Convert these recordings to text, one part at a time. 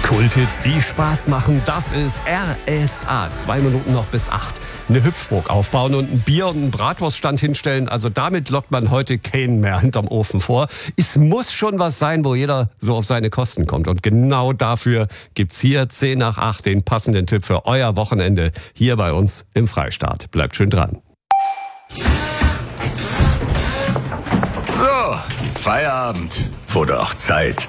Kulthits, die Spaß machen, das ist RSA. 2 Minuten noch bis 8. Eine Hüpfburg aufbauen und ein Bier und einen Bratwurststand hinstellen. Also damit lockt man heute keinen mehr hinterm Ofen vor. Es muss schon was sein, wo jeder so auf seine Kosten kommt. Und genau dafür gibt's hier 10 nach 8 den passenden Tipp für euer Wochenende hier bei uns im Freistaat. Bleibt schön dran. So, Feierabend. Wurde auch Zeit.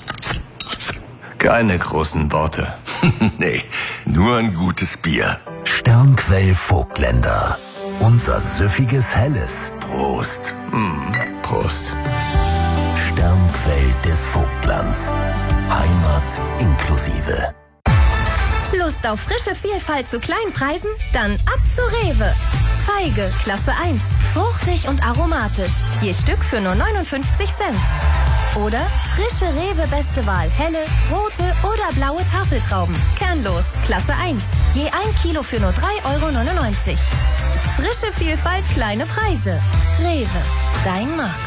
Keine großen Worte. Nee, nur ein gutes Bier. Sternquell Vogtländer. Unser süffiges Helles. Prost. Prost. Sternquell des Vogtlands. Heimat inklusive. Lust auf frische Vielfalt zu Kleinpreisen? Dann ab zu Rewe. Feige, Klasse 1. Fruchtig und aromatisch. Je Stück für nur 59 Cent. Oder frische Rewe Beste Wahl. Helle, rote oder blaue Tafeltrauben. Kernlos, Klasse 1. Je 1 Kilo für nur 3,99 €. Frische Vielfalt, kleine Preise. Rewe, dein Markt.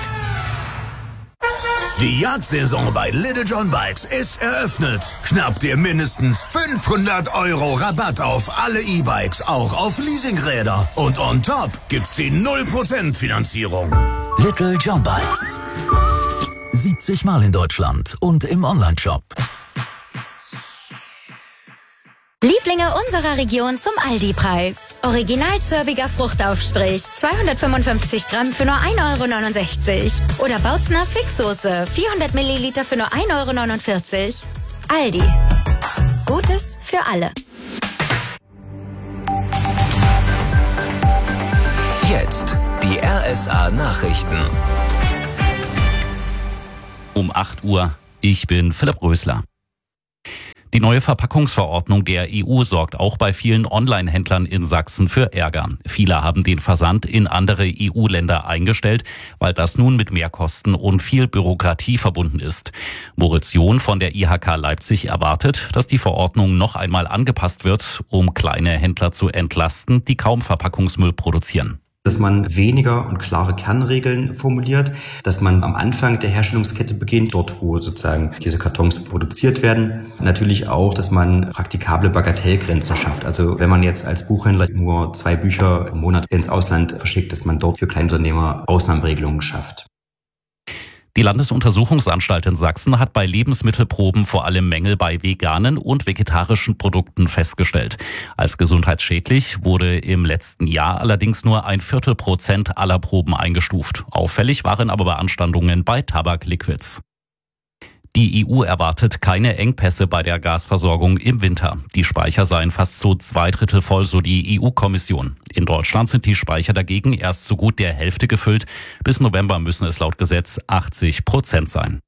Die Jagdsaison bei Little John Bikes ist eröffnet. Schnapp dir mindestens 500 € Rabatt auf alle E-Bikes, auch auf Leasingräder. Und on top gibt's die 0% Finanzierung. Little John Bikes. 70 Mal in Deutschland und im Onlineshop. Lieblinge unserer Region zum Aldi-Preis. Original zörbiger Fruchtaufstrich, 255 Gramm für nur 1,69 €. Oder Bautzner Fixsoße, 400 Milliliter für nur 1,49 €. Aldi. Gutes für alle. Jetzt die RSA-Nachrichten. Um 8 Uhr. Ich bin Philipp Rösler. Die neue Verpackungsverordnung der EU sorgt auch bei vielen Online-Händlern in Sachsen für Ärger. Viele haben den Versand in andere EU-Länder eingestellt, weil das nun mit Mehrkosten und viel Bürokratie verbunden ist. Moritz John von der IHK Leipzig erwartet, dass die Verordnung noch einmal angepasst wird, um kleine Händler zu entlasten, die kaum Verpackungsmüll produzieren. Dass man weniger und klare Kernregeln formuliert, dass man am Anfang der Herstellungskette beginnt, dort wo sozusagen diese Kartons produziert werden. Natürlich auch, dass man praktikable Bagatellgrenzen schafft. Also wenn man jetzt als Buchhändler nur 2 Bücher im Monat ins Ausland verschickt, dass man dort für Kleinunternehmer Ausnahmeregelungen schafft. Die Landesuntersuchungsanstalt in Sachsen hat bei Lebensmittelproben vor allem Mängel bei veganen und vegetarischen Produkten festgestellt. Als gesundheitsschädlich wurde im letzten Jahr allerdings nur 0,25% aller Proben eingestuft. Auffällig waren aber Beanstandungen bei Tabakliquids. Die EU erwartet keine Engpässe bei der Gasversorgung im Winter. Die Speicher seien fast zu 2/3 voll, so die EU-Kommission. In Deutschland sind die Speicher dagegen erst zu gut der Hälfte gefüllt. Bis November müssen es laut Gesetz 80% sein.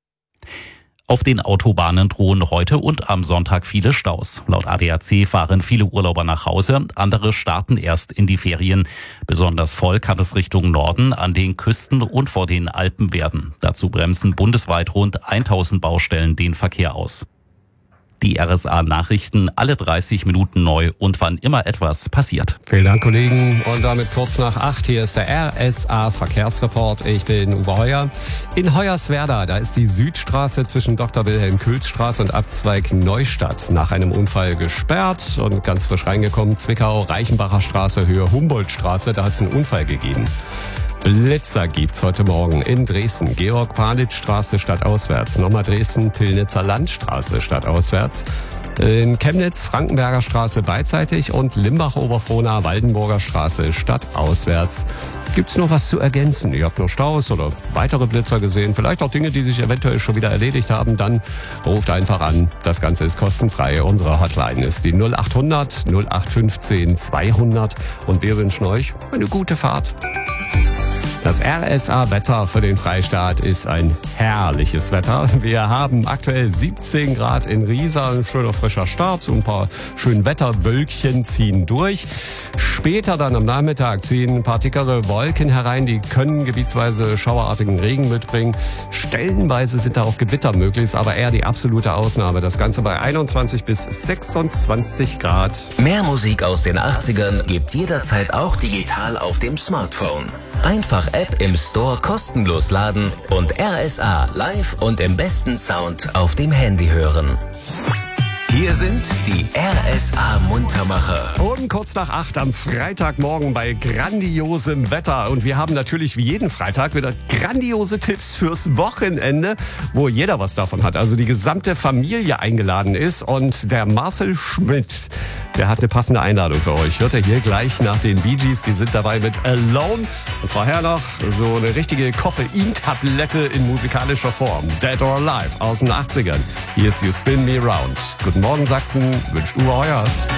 Auf den Autobahnen drohen heute und am Sonntag viele Staus. Laut ADAC fahren viele Urlauber nach Hause, andere starten erst in die Ferien. Besonders voll kann es Richtung Norden, an den Küsten und vor den Alpen werden. Dazu bremsen bundesweit rund 1000 Baustellen den Verkehr aus. Die RSA-Nachrichten alle 30 Minuten neu und wann immer etwas passiert. Vielen Dank, Kollegen. Und damit kurz nach 8. Hier ist der RSA-Verkehrsreport. Ich bin Uwe Heuer. In Hoyerswerda, da ist die Südstraße zwischen Dr. Wilhelm-Kühls-Straße und Abzweig Neustadt nach einem Unfall gesperrt und ganz frisch reingekommen. Zwickau, Reichenbacher Straße, Höhe Humboldtstraße, da hat es einen Unfall gegeben. Blitzer gibt's heute Morgen in Dresden. Georg-Palitz-Straße stadtauswärts. Nochmal Dresden, Pillnitzer Landstraße stadtauswärts. In Chemnitz, Frankenberger Straße beidseitig und Limbach-Oberfrohna, Waldenburger Straße stadtauswärts. Gibt's noch was zu ergänzen? Ihr habt noch Staus oder weitere Blitzer gesehen, vielleicht auch Dinge, die sich eventuell schon wieder erledigt haben, dann ruft einfach an. Das Ganze ist kostenfrei. Unsere Hotline ist die 0800 0815 200 und wir wünschen euch eine gute Fahrt. Das RSA-Wetter für den Freistaat ist ein herrliches Wetter. Wir haben aktuell 17 Grad in Riesa, ein schöner frischer Start, so ein paar schöne Wetterwölkchen ziehen durch. Später dann am Nachmittag ziehen ein paar dickere Wolken herein, die können gebietsweise schauerartigen Regen mitbringen. Stellenweise sind da auch Gewitter möglich, aber eher die absolute Ausnahme. Das Ganze bei 21 bis 26 Grad. Mehr Musik aus den 80ern gibt's jederzeit auch digital auf dem Smartphone. Einfach App im Store kostenlos laden und RSA live und im besten Sound auf dem Handy hören. Hier sind die RSA-Muntermacher. Und kurz nach 8 am Freitagmorgen bei grandiosem Wetter. Und wir haben natürlich wie jeden Freitag wieder grandiose Tipps fürs Wochenende, wo jeder was davon hat. Also die gesamte Familie eingeladen ist. Und der Marcel Schmidt, der hat eine passende Einladung für euch. Hört ihr hier gleich nach den Bee Gees. Die sind dabei mit Alone. Und vorher noch so eine richtige Koffeintablette in musikalischer Form. Dead or Alive aus den 80ern. Hier ist You Spin Me Round. Guten Morgen Sachsen, wünscht Uwe Heuer.